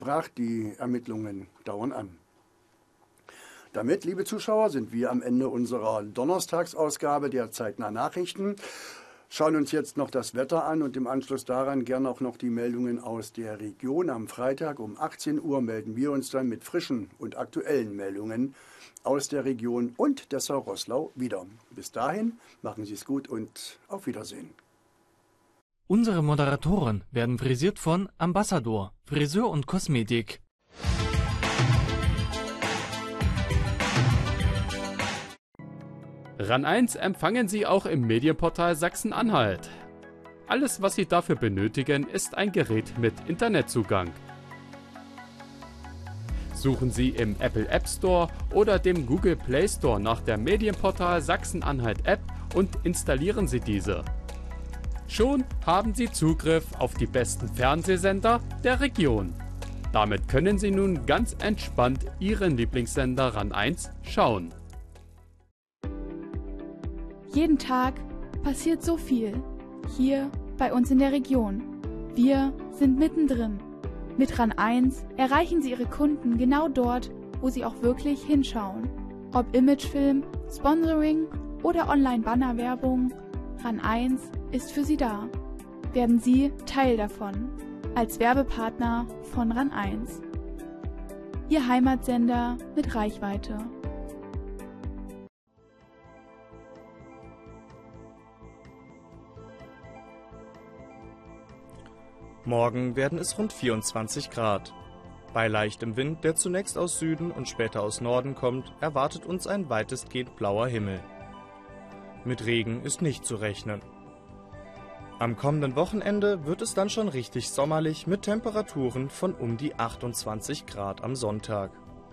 brach. Die Ermittlungen dauern an. Damit, liebe Zuschauer, sind wir am Ende unserer Donnerstagsausgabe der Zeitnah Nachrichten. Schauen uns jetzt noch das Wetter an und im Anschluss daran gerne auch noch die Meldungen aus der Region. Am Freitag um 18 Uhr melden wir uns dann mit frischen und aktuellen Meldungen aus der Region und Dessau-Roßlau wieder. Bis dahin, machen Sie es gut und auf Wiedersehen. Unsere Moderatoren werden frisiert von Ambassador, Friseur und Kosmetik. RAN 1 empfangen Sie auch im Medienportal Sachsen-Anhalt. Alles, was Sie dafür benötigen, ist ein Gerät mit Internetzugang. Suchen Sie im Apple App Store oder dem Google Play Store nach der Medienportal Sachsen-Anhalt App und installieren Sie diese. Schon haben Sie Zugriff auf die besten Fernsehsender der Region. Damit können Sie nun ganz entspannt Ihren Lieblingssender RAN 1 schauen. Jeden Tag passiert so viel. Hier bei uns in der Region. Wir sind mittendrin. Mit RAN 1 erreichen Sie Ihre Kunden genau dort, wo sie auch wirklich hinschauen. Ob Imagefilm, Sponsoring oder Online-Bannerwerbung, RAN 1 ist für Sie da. Werden Sie Teil davon. Als Werbepartner von RAN 1. Ihr Heimatsender mit Reichweite. Morgen werden es rund 24 Grad. Bei leichtem Wind, der zunächst aus Süden und später aus Norden kommt, erwartet uns ein weitestgehend blauer Himmel. Mit Regen ist nicht zu rechnen. Am kommenden Wochenende wird es dann schon richtig sommerlich mit Temperaturen von um die 28 Grad am Sonntag.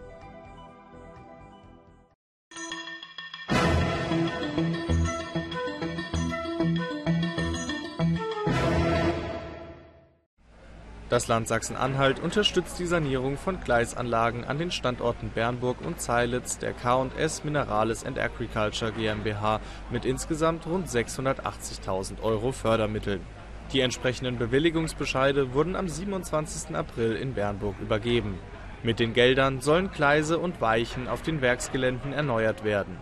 Das Land Sachsen-Anhalt unterstützt die Sanierung von Gleisanlagen an den Standorten Bernburg und Zeilitz der K&S Minerales & Agriculture GmbH mit insgesamt rund 680.000 € Fördermitteln. Die entsprechenden Bewilligungsbescheide wurden am 27. April in Bernburg übergeben. Mit den Geldern sollen Gleise und Weichen auf den Werksgeländen erneuert werden.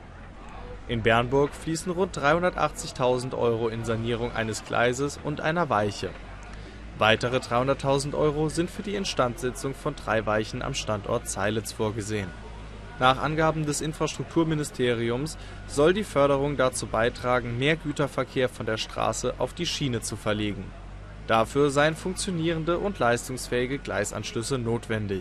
In Bernburg fließen rund 380.000 € in Sanierung eines Gleises und einer Weiche. Weitere 300.000 € sind für die Instandsetzung von 3 Weichen am Standort Zeilitz vorgesehen. Nach Angaben des Infrastrukturministeriums soll die Förderung dazu beitragen, mehr Güterverkehr von der Straße auf die Schiene zu verlegen. Dafür seien funktionierende und leistungsfähige Gleisanschlüsse notwendig.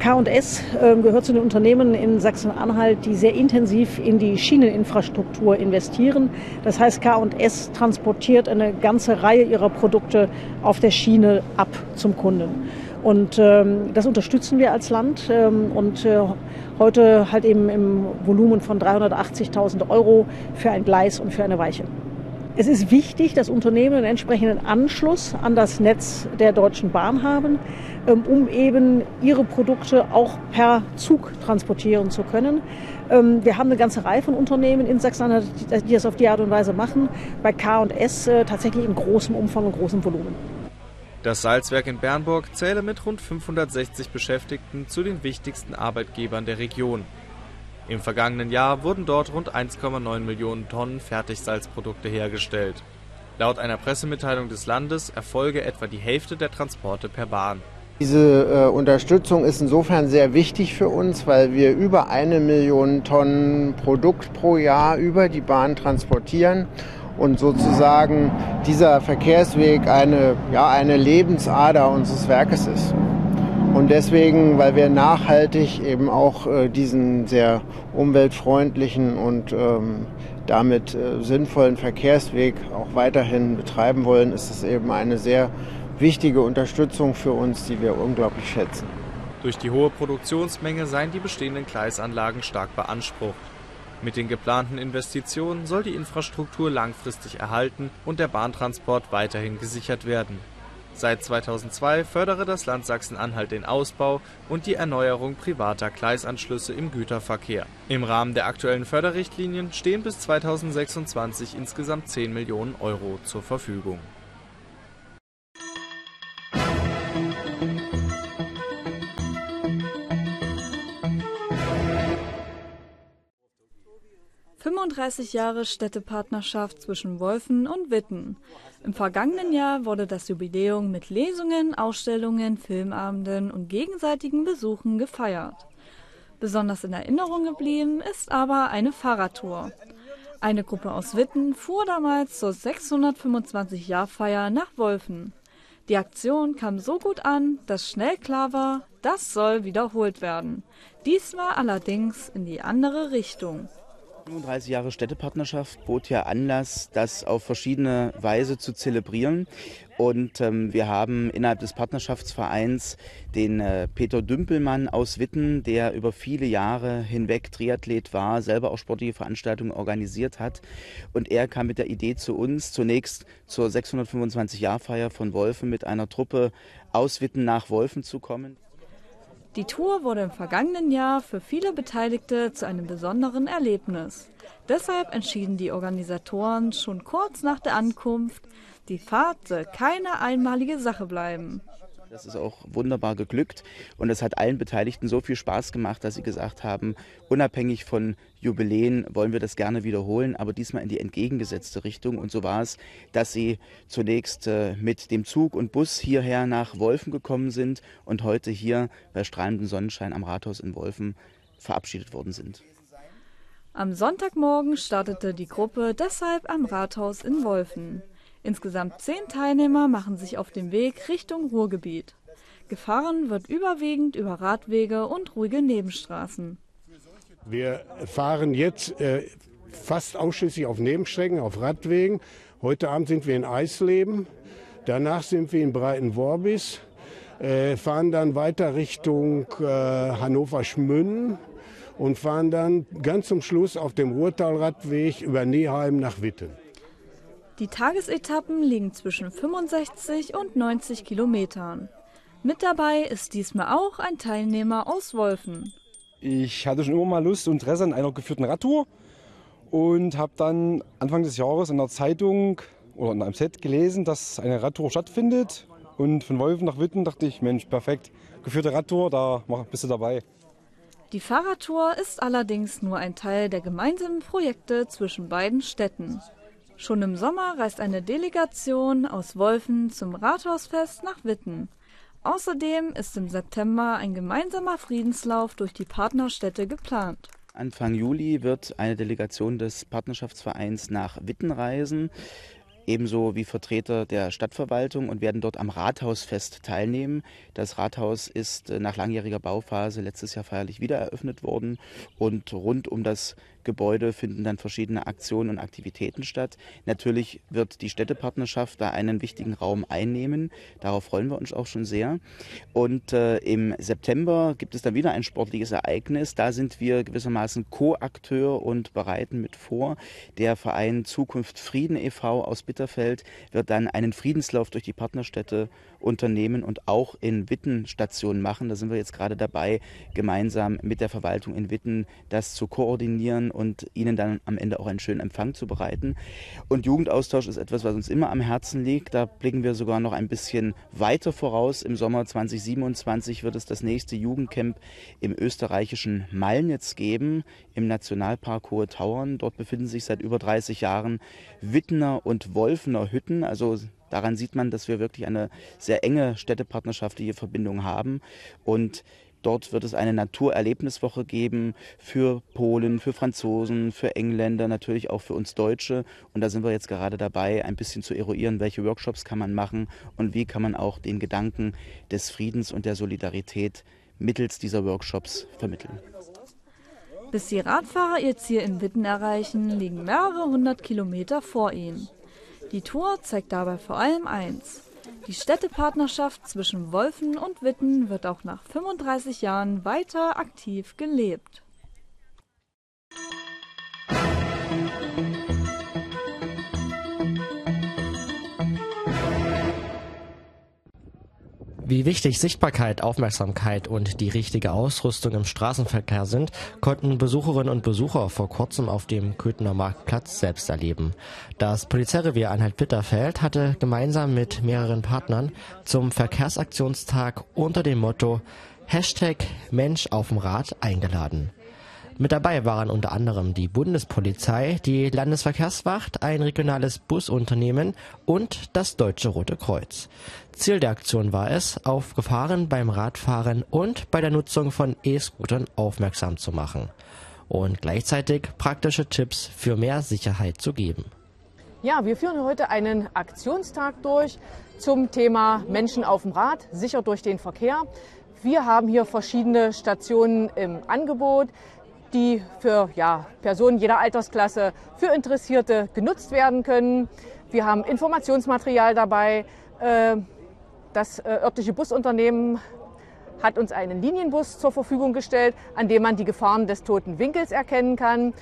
K&S gehört zu den Unternehmen in Sachsen-Anhalt, die sehr intensiv in die Schieneninfrastruktur investieren. Das heißt, K&S transportiert eine ganze Reihe ihrer Produkte auf der Schiene ab zum Kunden. Und das unterstützen wir als Land und heute halt eben im Volumen von 380.000 € für ein Gleis und für eine Weiche. Es ist wichtig, dass Unternehmen einen entsprechenden Anschluss an das Netz der Deutschen Bahn haben, um eben ihre Produkte auch per Zug transportieren zu können. Wir haben eine ganze Reihe von Unternehmen in Sachsen-Anhalt, die das auf die Art und Weise machen. Bei K&S tatsächlich in großem Umfang und großem Volumen. Das Salzwerk in Bernburg zähle mit rund 560 Beschäftigten zu den wichtigsten Arbeitgebern der Region. Im vergangenen Jahr wurden dort rund 1,9 Millionen Tonnen Fertigsalzprodukte hergestellt. Laut einer Pressemitteilung des Landes erfolge etwa die Hälfte der Transporte per Bahn. Diese Unterstützung ist insofern sehr wichtig für uns, weil wir über 1 Million Tonnen Produkt pro Jahr über die Bahn transportieren und sozusagen dieser Verkehrsweg eine Lebensader unseres Werkes ist. Und deswegen, weil wir nachhaltig eben auch diesen sehr umweltfreundlichen und damit sinnvollen Verkehrsweg auch weiterhin betreiben wollen, ist es eben eine sehr wichtige Unterstützung für uns, die wir unglaublich schätzen. Durch die hohe Produktionsmenge seien die bestehenden Gleisanlagen stark beansprucht. Mit den geplanten Investitionen soll die Infrastruktur langfristig erhalten und der Bahntransport weiterhin gesichert werden. Seit 2002 fördere das Land Sachsen-Anhalt den Ausbau und die Erneuerung privater Gleisanschlüsse im Güterverkehr. Im Rahmen der aktuellen Förderrichtlinien stehen bis 2026 insgesamt 10 Millionen € zur Verfügung. 35 Jahre Städtepartnerschaft zwischen Wolfen und Witten. Im vergangenen Jahr wurde das Jubiläum mit Lesungen, Ausstellungen, Filmabenden und gegenseitigen Besuchen gefeiert. Besonders in Erinnerung geblieben ist aber eine Fahrradtour. Eine Gruppe aus Witten fuhr damals zur 625-Jahr-Feier nach Wolfen. Die Aktion kam so gut an, dass schnell klar war, das soll wiederholt werden. Diesmal allerdings in die andere Richtung. 35 Jahre Städtepartnerschaft bot ja Anlass, das auf verschiedene Weise zu zelebrieren. Und wir haben innerhalb des Partnerschaftsvereins den Peter Dümpelmann aus Witten, der über viele Jahre hinweg Triathlet war, selber auch sportliche Veranstaltungen organisiert hat. Und er kam mit der Idee zu uns, zunächst zur 625-Jahr-Feier von Wolfen mit einer Truppe aus Witten nach Wolfen zu kommen. Die Tour wurde im vergangenen Jahr für viele Beteiligte zu einem besonderen Erlebnis. Deshalb entschieden die Organisatoren schon kurz nach der Ankunft, die Fahrt soll keine einmalige Sache bleiben. Das ist auch wunderbar geglückt und es hat allen Beteiligten so viel Spaß gemacht, dass sie gesagt haben, unabhängig von Jubiläen wollen wir das gerne wiederholen, aber diesmal in die entgegengesetzte Richtung. Und so war es, dass sie zunächst mit dem Zug und Bus hierher nach Wolfen gekommen sind und heute hier bei strahlendem Sonnenschein am Rathaus in Wolfen verabschiedet worden sind. Am Sonntagmorgen startete die Gruppe deshalb am Rathaus in Wolfen. Insgesamt 10 Teilnehmer machen sich auf den Weg Richtung Ruhrgebiet. Gefahren wird überwiegend über Radwege und ruhige Nebenstraßen. Wir fahren jetzt fast ausschließlich auf Nebenstrecken, auf Radwegen. Heute Abend sind wir in Eisleben, danach sind wir in Breitenworbis, fahren dann weiter Richtung Hannover-Schmünden und fahren dann ganz zum Schluss auf dem Ruhrtalradweg über Neheim nach Witten. Die Tagesetappen liegen zwischen 65 und 90 Kilometern. Mit dabei ist diesmal auch ein Teilnehmer aus Wolfen. Ich hatte schon immer mal Lust und Interesse an einer geführten Radtour und habe dann Anfang des Jahres in der Zeitung oder in einem Set gelesen, dass eine Radtour stattfindet. Und von Wolfen nach Witten dachte ich, Mensch, perfekt, geführte Radtour, da bist du dabei. Die Fahrradtour ist allerdings nur ein Teil der gemeinsamen Projekte zwischen beiden Städten. Schon im Sommer reist eine Delegation aus Wolfen zum Rathausfest nach Witten. Außerdem ist im September ein gemeinsamer Friedenslauf durch die Partnerstädte geplant. Anfang Juli wird eine Delegation des Partnerschaftsvereins nach Witten reisen, ebenso wie Vertreter der Stadtverwaltung, und werden dort am Rathausfest teilnehmen. Das Rathaus ist nach langjähriger Bauphase letztes Jahr feierlich wiedereröffnet worden und rund um das Gebäude finden dann verschiedene Aktionen und Aktivitäten statt. Natürlich wird die Städtepartnerschaft da einen wichtigen Raum einnehmen. Darauf freuen wir uns auch schon sehr. Und im September gibt es dann wieder ein sportliches Ereignis. Da sind wir gewissermaßen Co-Akteur und bereiten mit vor. Der Verein Zukunft Frieden e.V. aus Bitterfeld wird dann einen Friedenslauf durch die Partnerstädte unternehmen und auch in Witten Stationen machen. Da sind wir jetzt gerade dabei, gemeinsam mit der Verwaltung in Witten das zu koordinieren und ihnen dann am Ende auch einen schönen Empfang zu bereiten. Und Jugendaustausch ist etwas, was uns immer am Herzen liegt. Da blicken wir sogar noch ein bisschen weiter voraus. Im Sommer 2027 wird es das nächste Jugendcamp im österreichischen Malnitz geben, im Nationalpark Hohe Tauern. Dort befinden sich seit über 30 Jahren Wittener und Wolfener Hütten. Also daran sieht man, dass wir wirklich eine sehr enge städtepartnerschaftliche Verbindung haben. Und dort wird es eine Naturerlebniswoche geben für Polen, für Franzosen, für Engländer, natürlich auch für uns Deutsche. Und da sind wir jetzt gerade dabei, ein bisschen zu eruieren, welche Workshops kann man machen und wie kann man auch den Gedanken des Friedens und der Solidarität mittels dieser Workshops vermitteln. Bis die Radfahrer ihr Ziel in Witten erreichen, liegen mehrere 100 Kilometer vor ihnen. Die Tour zeigt dabei vor allem eins: Die Städtepartnerschaft zwischen Wolfen und Witten wird auch nach 35 Jahren weiter aktiv gelebt. Wie wichtig Sichtbarkeit, Aufmerksamkeit und die richtige Ausrüstung im Straßenverkehr sind, konnten Besucherinnen und Besucher vor kurzem auf dem Köthener Marktplatz selbst erleben. Das Polizeirevier Anhalt-Bitterfeld hatte gemeinsam mit mehreren Partnern zum Verkehrsaktionstag unter dem Motto #Mensch auf dem Rad eingeladen. Mit dabei waren unter anderem die Bundespolizei, die Landesverkehrswacht, ein regionales Busunternehmen und das Deutsche Rote Kreuz. Ziel der Aktion war es, auf Gefahren beim Radfahren und bei der Nutzung von E-Scootern aufmerksam zu machen und gleichzeitig praktische Tipps für mehr Sicherheit zu geben. Ja, wir führen heute einen Aktionstag durch zum Thema Menschen auf dem Rad, sicher durch den Verkehr. Wir haben hier verschiedene Stationen im Angebot, die für Personen jeder Altersklasse, für Interessierte genutzt werden können. Wir haben Informationsmaterial dabei. Das örtliche Busunternehmen hat uns einen Linienbus zur Verfügung gestellt, an dem man die Gefahren des toten Winkels erkennen kann.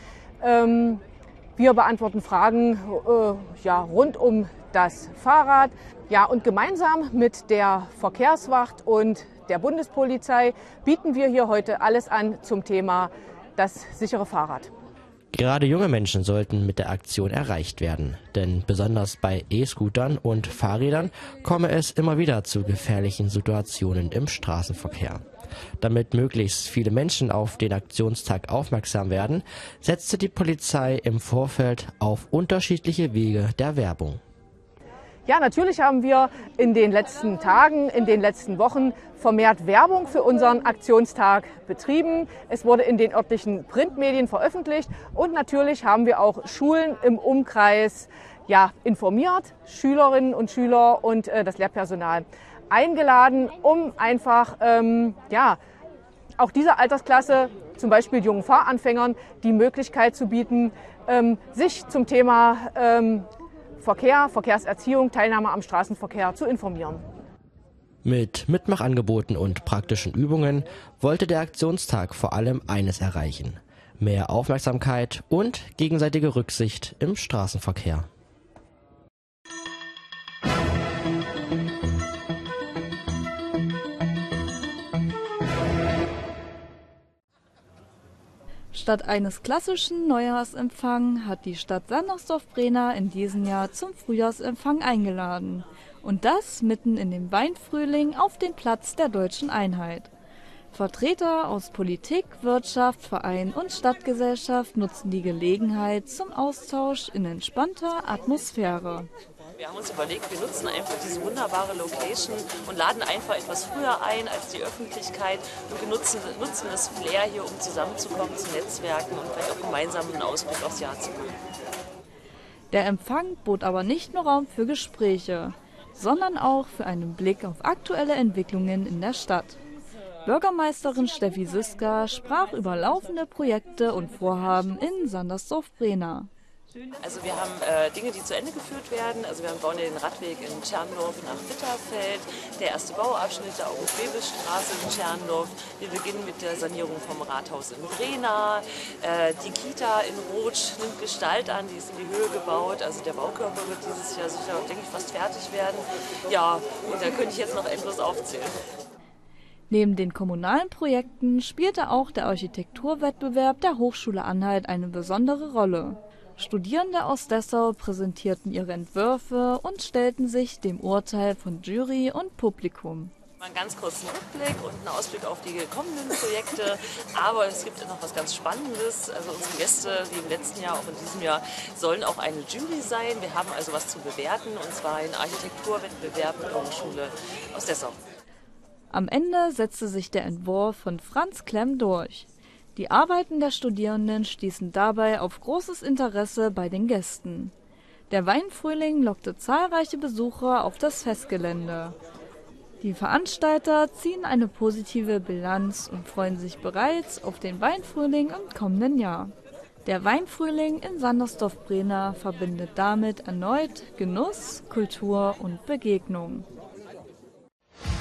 Wir beantworten Fragen rund um das Fahrrad. Ja, und gemeinsam mit der Verkehrswacht und der Bundespolizei bieten wir hier heute alles an zum Thema das sichere Fahrrad. Gerade junge Menschen sollten mit der Aktion erreicht werden, denn besonders bei E-Scootern und Fahrrädern komme es immer wieder zu gefährlichen Situationen im Straßenverkehr. Damit möglichst viele Menschen auf den Aktionstag aufmerksam werden, setzte die Polizei im Vorfeld auf unterschiedliche Wege der Werbung. Ja, natürlich haben wir in den letzten Tagen, in den letzten Wochen vermehrt Werbung für unseren Aktionstag betrieben. Es wurde in den örtlichen Printmedien veröffentlicht und natürlich haben wir auch Schulen im Umkreis informiert, Schülerinnen und Schüler und das Lehrpersonal eingeladen, um einfach auch dieser Altersklasse, zum Beispiel jungen Fahranfängern, die Möglichkeit zu bieten, sich zum Thema Verkehr, Verkehrserziehung, Teilnahme am Straßenverkehr zu informieren. Mit Mitmachangeboten und praktischen Übungen wollte der Aktionstag vor allem eines erreichen: mehr Aufmerksamkeit und gegenseitige Rücksicht im Straßenverkehr. Statt eines klassischen Neujahrsempfangs hat die Stadt Sandersdorf-Brena in diesem Jahr zum Frühjahrsempfang eingeladen. Und das mitten in dem Weinfrühling auf dem Platz der Deutschen Einheit. Vertreter aus Politik, Wirtschaft, Verein und Stadtgesellschaft nutzen die Gelegenheit zum Austausch in entspannter Atmosphäre. Wir haben uns überlegt, wir nutzen einfach diese wunderbare Location und laden einfach etwas früher ein als die Öffentlichkeit und wir nutzen das Flair hier, um zusammenzukommen, zu netzwerken und vielleicht auch gemeinsam einen Ausblick aufs Jahr zu machen. Der Empfang bot aber nicht nur Raum für Gespräche, sondern auch für einen Blick auf aktuelle Entwicklungen in der Stadt. Bürgermeisterin Steffi Siska sprach über laufende Projekte und Vorhaben in Sandersdorf-Brena. Also wir haben Dinge, die zu Ende geführt werden. Also wir bauen den Radweg in Tscherndorf nach Bitterfeld, der erste Bauabschnitt der August-Bebel-Straße in Tscherndorf. Wir beginnen mit der Sanierung vom Rathaus in Brena. Die Kita in Rotsch nimmt Gestalt an, die ist in die Höhe gebaut. Also der Baukörper wird dieses Jahr sicher, denke ich, fast fertig werden. Ja, und da könnte ich jetzt noch endlos aufzählen. Neben den kommunalen Projekten spielte auch der Architekturwettbewerb der Hochschule Anhalt eine besondere Rolle. Studierende aus Dessau präsentierten ihre Entwürfe und stellten sich dem Urteil von Jury und Publikum. Einen ganz kurzen Rückblick und einen Ausblick auf die kommenden Projekte. Aber es gibt noch was ganz Spannendes. Also unsere Gäste, wie im letzten Jahr, auch in diesem Jahr, sollen auch eine Jury sein. Wir haben also was zu bewerten, und zwar einen Architekturwettbewerb der Hochschule aus Dessau. Am Ende setzte sich der Entwurf von Franz Klemm durch. Die Arbeiten der Studierenden stießen dabei auf großes Interesse bei den Gästen. Der Weinfrühling lockte zahlreiche Besucher auf das Festgelände. Die Veranstalter ziehen eine positive Bilanz und freuen sich bereits auf den Weinfrühling im kommenden Jahr. Der Weinfrühling in Sandersdorf-Brena verbindet damit erneut Genuss, Kultur und Begegnung.